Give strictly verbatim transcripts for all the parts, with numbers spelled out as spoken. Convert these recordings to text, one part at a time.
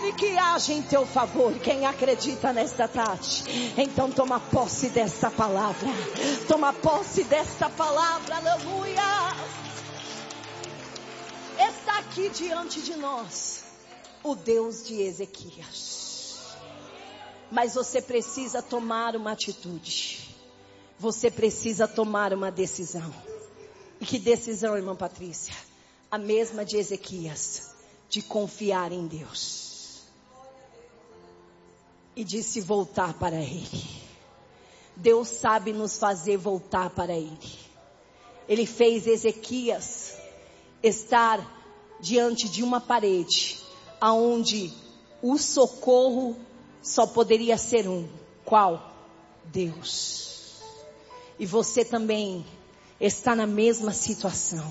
e que haja em teu favor. Quem acredita nesta tarde? Então toma posse desta palavra. Toma posse desta palavra. Aleluia. Está aqui diante de nós o Deus de Ezequias. Mas você precisa tomar uma atitude. Você precisa tomar uma decisão. E que decisão, irmã Patrícia? A mesma de Ezequias, de confiar em Deus e de se voltar para Ele. Deus sabe nos fazer voltar para Ele. Ele fez Ezequias estar diante de uma parede, aonde o socorro só poderia ser um. Qual? Deus. E você também está na mesma situação.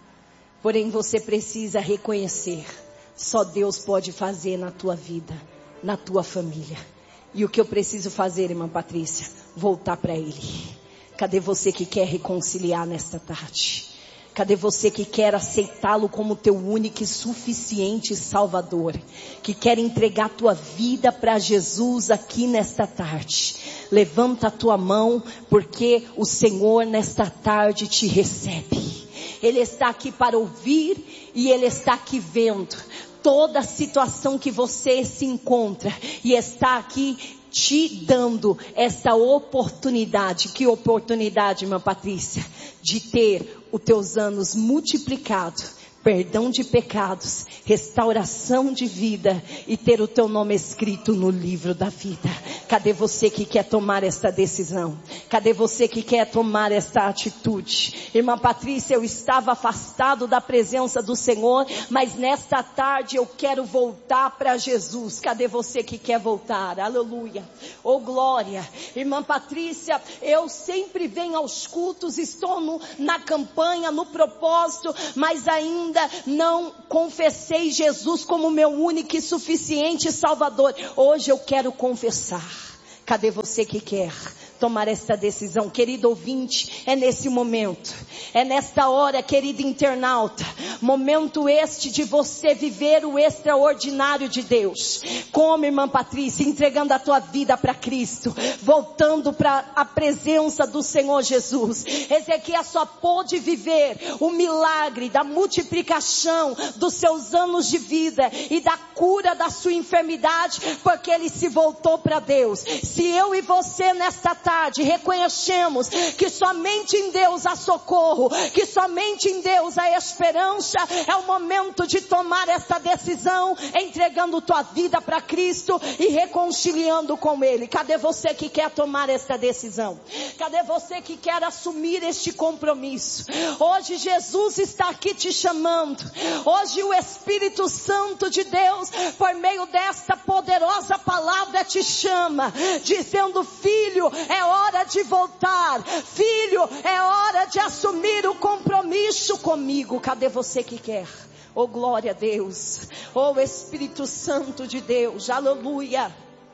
Porém você precisa reconhecer, só Deus pode fazer na tua vida, na tua família. E o que eu preciso fazer, irmã Patrícia? Voltar para Ele. Cadê você que quer reconciliar nesta tarde? Cadê você que quer aceitá-lo como teu único e suficiente Salvador? Que quer entregar a tua vida para Jesus aqui nesta tarde? Levanta a tua mão, porque o Senhor nesta tarde te recebe. Ele está aqui para ouvir e Ele está aqui vendo toda a situação que você se encontra. E está aqui te dando essa oportunidade. Que oportunidade, irmã Patrícia? De ter os teus anos multiplicados. Perdão de pecados, restauração de vida e ter o teu nome escrito no livro da vida. Cadê você que quer tomar esta decisão? Cadê você que quer tomar esta atitude? Irmã Patrícia, eu estava afastado da presença do Senhor, mas nesta tarde eu quero voltar para Jesus. Cadê você que quer voltar? Aleluia. Oh glória. Irmã Patrícia, eu sempre venho aos cultos, estou no, na campanha, no propósito, mas ainda não confessei Jesus como meu único e suficiente Salvador. Hoje eu quero confessar. Cadê você que quer tomar esta decisão? Querido ouvinte, é nesse momento, é nesta hora, querido internauta, momento este de você viver o extraordinário de Deus. Como, irmã Patrícia, entregando a tua vida para Cristo, voltando para a presença do Senhor Jesus. Ezequias só pôde viver o milagre da multiplicação dos seus anos de vida e da cura da sua enfermidade, porque ele se voltou para Deus. Se eu e você nesta tarde reconhecemos que somente em Deus há socorro, que somente em Deus há esperança, é o momento de tomar essa decisão, entregando tua vida para Cristo e reconciliando com Ele. Cadê você que quer tomar esta decisão? Cadê você que quer assumir este compromisso? Hoje Jesus está aqui te chamando. Hoje o Espírito Santo de Deus, por meio desta poderosa palavra, te chama, dizendo: filho, é hora de voltar. Filho, é hora de assumir o compromisso comigo. Cadê você que quer? Oh glória a Deus. Oh Espírito Santo de Deus. Aleluia.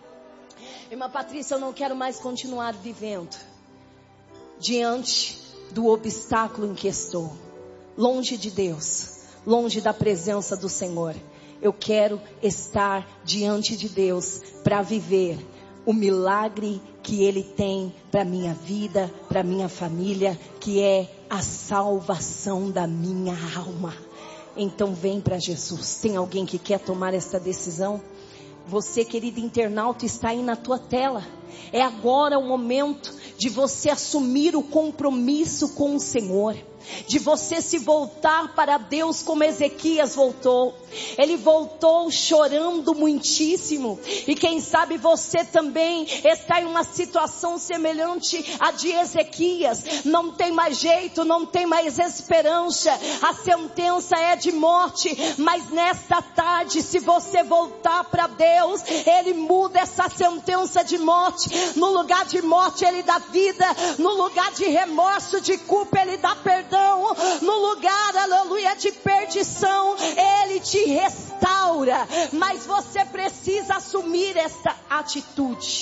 Irmã Patrícia, eu não quero mais continuar vivendo diante do obstáculo em que estou, longe de Deus, longe da presença do Senhor. Eu quero estar diante de Deus para viver o milagre que Ele tem para minha vida, para minha família, que é a salvação da minha alma. Então vem para Jesus. Tem alguém que quer tomar esta decisão? Você, querido internauta, está aí na tua tela. É agora o momento de você assumir o compromisso com o Senhor, de você se voltar para Deus como Ezequias voltou. Ele voltou chorando muitíssimo. E quem sabe você também está em uma situação semelhante à de Ezequias. Não tem mais jeito, não tem mais esperança. A sentença é de morte. Mas nesta tarde, se você voltar para Deus, Ele muda essa sentença de morte. No lugar de morte, Ele dá vida. No lugar de remorso, de culpa, Ele dá perdão. No lugar, aleluia, de perdição, Ele te restaura. Mas você precisa assumir esta atitude.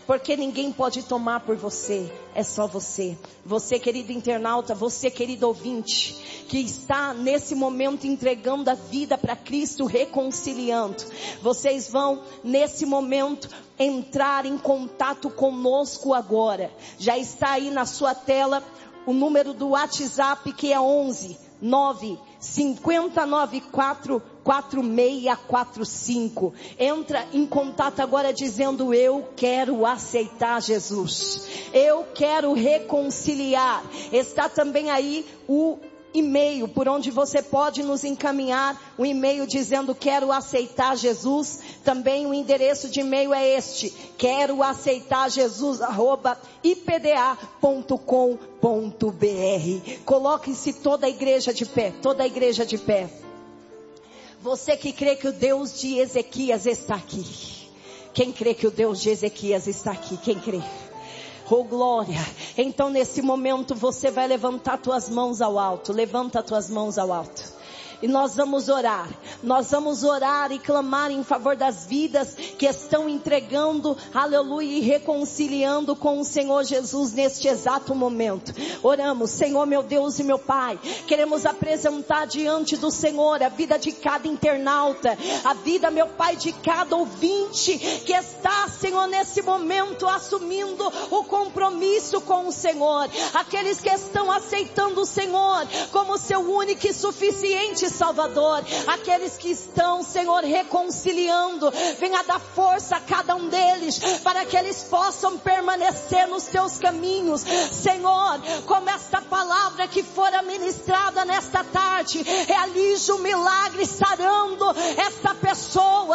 porque ninguém pode tomar por você, é só você. Você, querido internauta, você, querido ouvinte, que está nesse momento entregando a vida para Cristo, reconciliando. Vocês vão, nesse momento, entrar em contato conosco agora. Já está aí na sua tela o número do WhatsApp, que é onze nove cinco zero nove quatro quatro seis quatro cinco. Entra em contato agora dizendo: eu quero aceitar Jesus, eu quero reconciliar. Está também aí o e-mail por onde você pode nos encaminhar um e-mail dizendo: quero aceitar Jesus. Também o endereço de e-mail é este: quero aceitar Jesus arroba i p d a ponto com ponto b r. Coloque-se toda a igreja de pé, toda a igreja de pé. Você que crê que o Deus de Ezequias está aqui. Quem crê que o Deus de Ezequias está aqui? Quem crê? Oh glória. Então nesse momento você vai levantar tuas mãos ao alto. Levanta tuas mãos ao alto. E nós vamos orar, nós vamos orar e clamar em favor das vidas que estão entregando, aleluia, e reconciliando com o Senhor Jesus neste exato momento. Oramos: Senhor meu Deus e meu Pai, queremos apresentar diante do Senhor a vida de cada internauta, a vida, meu Pai, de cada ouvinte que está, Senhor, nesse momento assumindo o compromisso com o Senhor, aqueles que estão aceitando o Senhor como seu único e suficiente Salvador, aqueles que estão, Senhor, reconciliando. Venha dar força a cada um deles para que eles possam permanecer nos teus caminhos. Senhor, como esta palavra que fora ministrada nesta tarde, realize um milagre sarando esta pessoa.